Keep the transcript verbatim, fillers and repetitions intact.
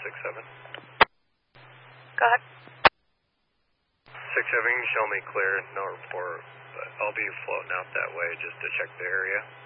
six seven. Go ahead. six seven, you can show me clear, no report, but I'll be floating out that way just to check the area.